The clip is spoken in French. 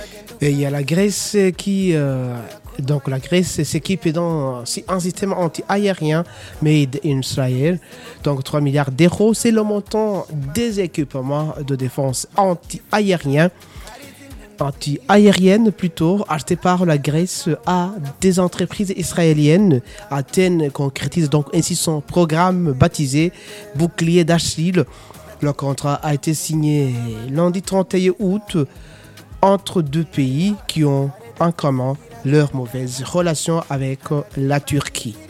Et il y a la Grèce donc la Grèce s'équipe dans un système anti-aérien made in Israël. Donc 3 milliards d'euros, c'est le montant des équipements de défense anti-aérienne plutôt, achetés par la Grèce à des entreprises israéliennes. Athènes concrétise donc ainsi son programme baptisé Bouclier d'Achille. Le contrat a été signé lundi 31 août entre deux pays qui ont en commun leurs mauvaises relations avec la Turquie.